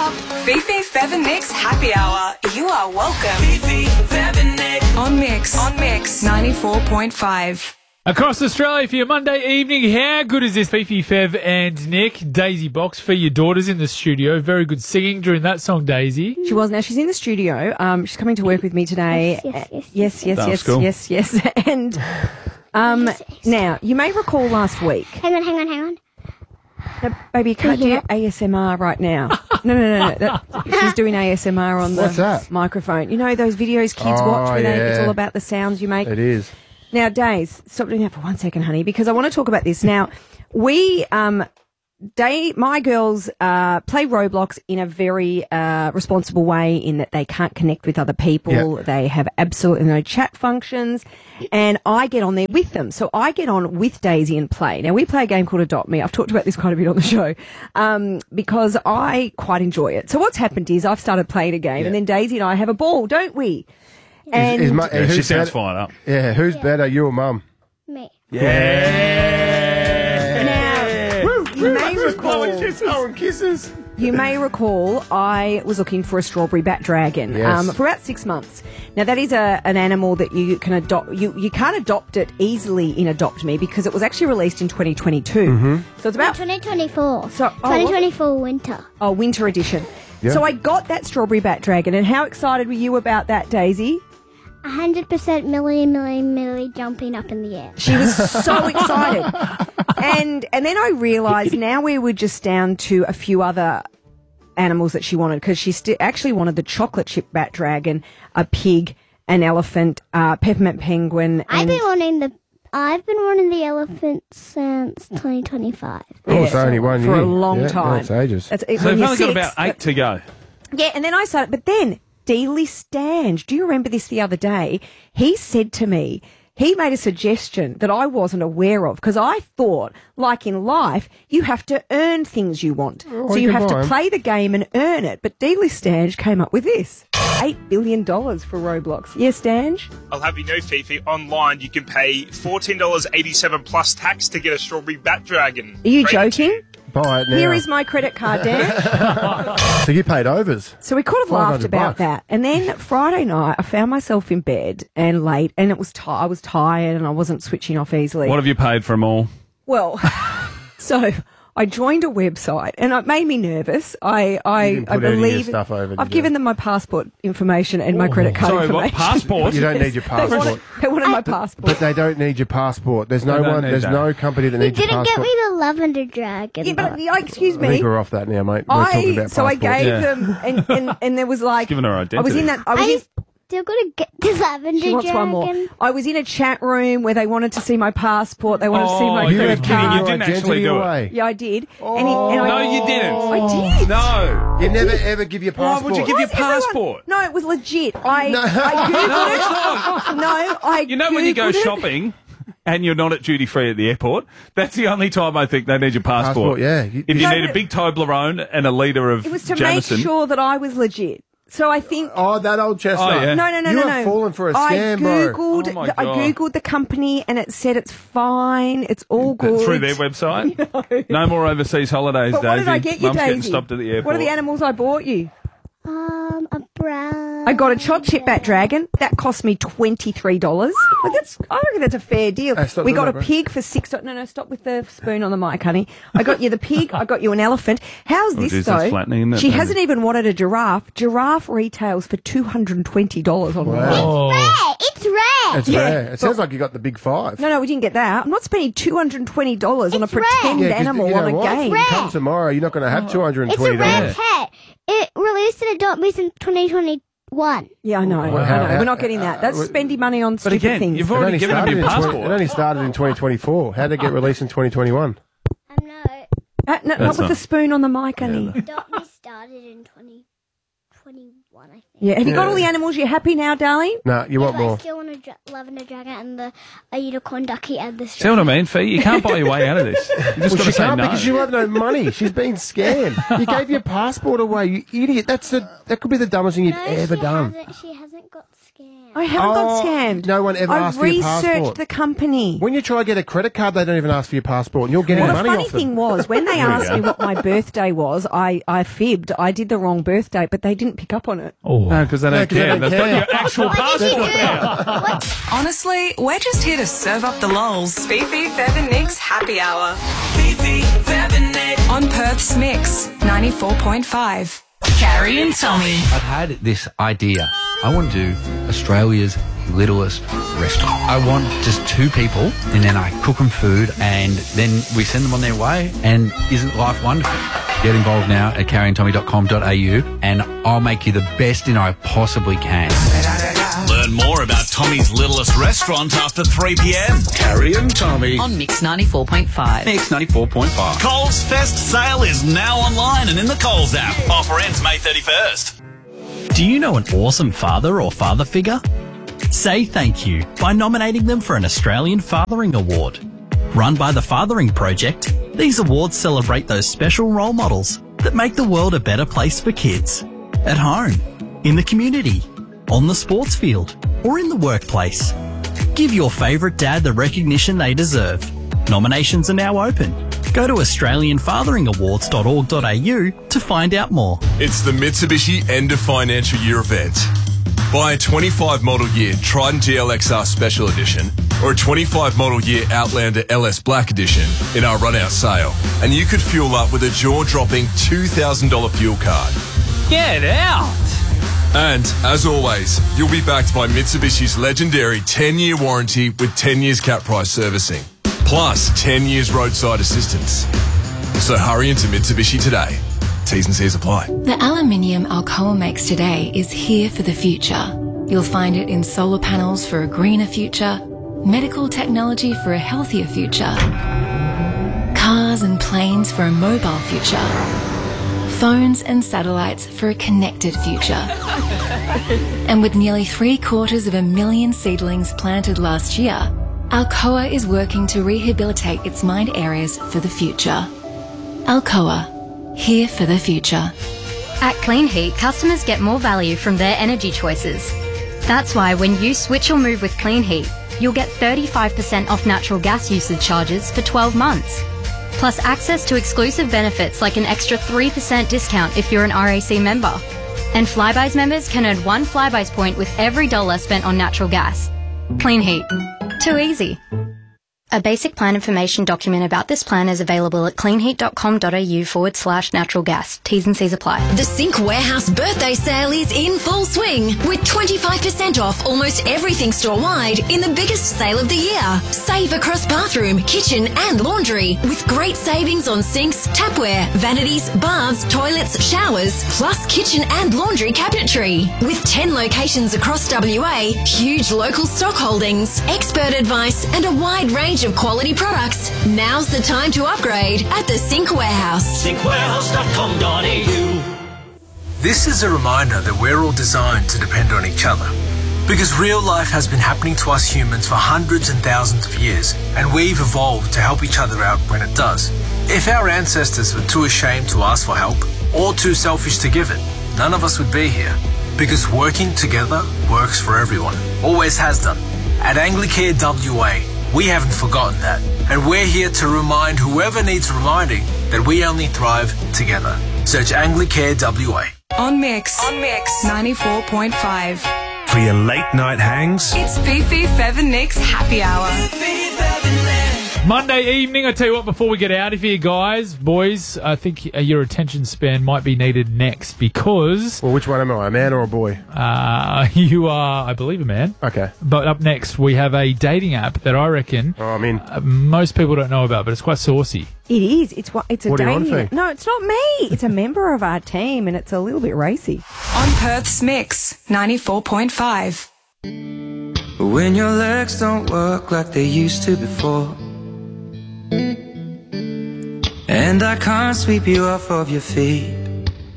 up. Fifi, Fev and Nick's Happy Hour. You are welcome. Fifi, Fev and Nick. On Mix 94.5. Across Australia for your Monday evening. How good is this? Fifi, Fev and Nick. Daisy Box for your daughters in the studio. Very good singing during that song, Daisy. She was. Now she's in the studio. She's coming to work with me today. Yes. And now, you may recall last week. Hang on. No, baby, you can't do ASMR right now. No. She's doing ASMR on What's the that? microphone. You know those videos kids watch where it's all about the sounds you make? It is. Now, Days, stop doing that for 1 second, honey, because I want to talk about this. Now, my girls play Roblox in a very responsible way in that they can't connect with other people. Yep. They have absolutely no chat functions, and I get on there with them. So I get on with Daisy and play. Now, we play a game called Adopt Me. I've talked about this quite a bit on the show because I quite enjoy it. So what's happened is I've started playing a game, and then Daisy and I have a ball, don't we? And She sounds fired up. Yeah, who's better, you or Mum? Me. you may recall... kisses. You may recall I was looking for a strawberry bat dragon Yes. for about 6 months. Now, that is an animal that you can adopt. You can't adopt it easily in Adopt Me because it was actually released in 2022. So it's about 2024. So- 2024 winter. winter edition. Yeah. So I got that strawberry bat dragon. And how excited were you about that, Daisy? 100% milli jumping up in the air. She was so excited. And then I realised now we were just down to a few other animals that she wanted because she actually wanted the chocolate chip bat dragon, a pig, an elephant, peppermint penguin. I've been wanting the elephant since 2025. Oh, it's only 1 year. For a long Yeah, time. That's ages. So they've only got about 8 to go. Yeah, and then I started, but then Dealey Stange, do you remember this the other day? He said to me, he made a suggestion that I wasn't aware of because I thought, like in life, you have to earn things you want. So you have to play the game and earn it. But Dealey Stange came up with this. $8 billion for Roblox. Yes, Stange? I'll have you know, Fifi, online you can pay $14.87 plus tax to get a strawberry bat dragon. Are you joking? Buy it now. Here is my credit card, Dan. So you paid overs. So we could have laughed about $500. that. And then Friday night, I found myself in bed and late, and I was tired and I wasn't switching off easily. What have you paid for them all? Well, so I joined a website, and it made me nervous. I didn't put any of your believe stuff over, did I've you? given them my passport information and my credit card Sorry, what, information. passport? You don't need your passport. They wanted my passport. But they don't need your passport. There's no They don't one. need There's that. no company that You needs your didn't get passport. me the lavender dragon. Yeah, but excuse I think me. we're off that now, mate. We're talking about So I passports. gave Yeah. them, and there was like Giving her I was identity. in that. I was in. Still gotta get the lavender She wants dragon. one more. I was in a chat room where they wanted to see my passport. They wanted to see my Oh, you're credit kidding. card. You didn't actually do it. away. Yeah, I did. Oh. No, you didn't. I did. No. You never ever give your Why passport. would you give your Why is everyone- passport? No, it was legit. I googled it. No, I. You know when you go Googled it. shopping and you're not at duty free at the airport, that's the only time I think they need your passport. Passport, yeah. If you No, need but- a big Toblerone and a litre of It was to Jameson. make sure that I was legit. So I think. Oh, that old chestnut. Oh, yeah. No. You have fallen for a scam, bro. Googled, Oh, my I God. googled the company and it said it's fine. It's all good. Through their website? No more overseas holidays, But Daisy. what did I get you, Mum's getting Daisy? stopped at the airport. What are the animals I bought you? A brown. I got a choc chip bat dragon. That cost me $23. Like I reckon that's a fair deal. stop We doing got that, a bro. pig for $6. No, stop with the spoon on the mic, honey. I got you the pig. I got you an elephant. How's this geez, though? that's flattening, isn't it, She Daisy? hasn't even wanted a giraffe. Giraffe retails for $220 online. Oh. It's rare. It's rare. It sounds like you got the big five. No, we didn't get that. I'm not spending $220 on a It's rare. pretend Yeah, 'cause animal you know on a what? game. Rare. Come tomorrow, you're not going to have $220. It's a rare pet. It released in Adopt Me since 2021. Yeah, I know. I know. We're not getting that. That's spending money on But stupid again, things. you've It already only given them started your in passport. It only started in 2024. How did it get released in 2021? No, Not That's with not- the spoon on the mic, honey. Adopt Me started in 2021, I think. Yeah. Have you got all the animals? You happy now, darling? No, you want But I more. still want a lavender dragon and a unicorn ducky and the See what I mean, Fee? You can't buy your way out of this. You just Well, got she to say can't no. because you have no money. She's been scammed. You gave your passport away, you idiot. That could be the dumbest thing you've ever done. She hasn't got scammed. scammed. I haven't got scammed. No one ever asked for your I researched passport. the company. When you try to get a credit card, they don't even ask for your passport, and you're getting Well, the money funny off them. thing was, when they asked me what my birthday was, I fibbed. I did the wrong birthday, but they didn't pick up on it. Oh. No, because they don't 'cause they care. don't They've got care. your actual passport now. Honestly, we're just here to serve up the lols. Fifi, Fev and Nick's Happy Hour. Fifi, Fev and Nick. On Perth's Mix, 94.5. Carrie and Tommy. I've had this idea. I want to do Australia's littlest restaurant. I want just 2 people, and then I cook them food, and then we send them on their way. And isn't life wonderful? Get involved now at carrieandtommy.com.au, and I'll make you the best dinner I possibly can. Learn more about Tommy's Littlest Restaurant after 3 p.m. Carrie and Tommy. On Mix 94.5. Mix 94.5. Coles Fest sale is now online and in the Coles app. Offer ends May 31st. Do you know an awesome father or father figure? Say thank you by nominating them for an Australian Fathering Award. Run by the Fathering Project, these awards celebrate those special role models that make the world a better place for kids. At home, in the community, on the sports field, or in the workplace. Give your favourite dad the recognition they deserve. Nominations are now open. Go to australianfatheringawards.org.au to find out more. It's the Mitsubishi End of Financial Year event. Buy a 25 model year Trident GLXR Special Edition or a 25 model year Outlander LS Black Edition in our run-out sale, and you could fuel up with a jaw-dropping $2,000 fuel card. Get out! And, as always, you'll be backed by Mitsubishi's legendary 10-year warranty with 10 years cap price servicing, plus 10 years roadside assistance. So hurry into Mitsubishi today. T's and C's apply. The aluminium Alcoa makes today is here for the future. You'll find it in solar panels for a greener future, medical technology for a healthier future, cars and planes for a mobile future, phones and satellites for a connected future. And with nearly 750,000 seedlings planted last year, Alcoa is working to rehabilitate its mined areas for the future. Alcoa, here for the future. At Clean Heat, customers get more value from their energy choices. That's why when you switch or move with Clean Heat, you'll get 35% off natural gas usage charges for 12 months. Plus access to exclusive benefits like an extra 3% discount if you're an RAC member. And Flybuys members can earn 1 Flybuys point with every dollar spent on natural gas. Clean Heat. Too easy. A basic plan information document about this plan is available at cleanheat.com.au/natural gas. T's and C's apply. The Sync Warehouse birthday sale is in full swing with 25% off almost everything store-wide in the biggest sale of the year. Save across bathroom, kitchen and laundry with great savings on sinks, tapware, vanities, baths, toilets, showers, plus kitchen and laundry cabinetry. With 10 locations across WA, huge local stock holdings, expert advice and a wide range of quality products. Now's the time to upgrade at the Sync Warehouse. syncwarehouse.com.au. This is a reminder that we're all designed to depend on each other. Because real life has been happening to us humans for hundreds and thousands of years, and we've evolved to help each other out when it does. If our ancestors were too ashamed to ask for help, or too selfish to give it, none of us would be here. Because working together works for everyone. Always has done. At Anglicare WA, we haven't forgotten that, and we're here to remind whoever needs reminding that we only thrive together. Search Anglicare WA. On Mix 94.5. For your late night hangs, It's Fifi, Fev and Nick's Happy Hour. Monday evening, I tell you what, before we get out of here, guys, boys, I think your attention span might be needed next because... Well, which one am I, a man or a boy? You are, I believe, a man. Okay. But up next, we have a dating app that I reckon most people don't know about, but it's quite saucy. It is. It's a What do you want, dating. Fee? No, it's not me. It's a member of our team, and it's a little bit racy. On Perth's Mix 94.5. When your legs don't work like they used to before, and I can't sweep you off of your feet,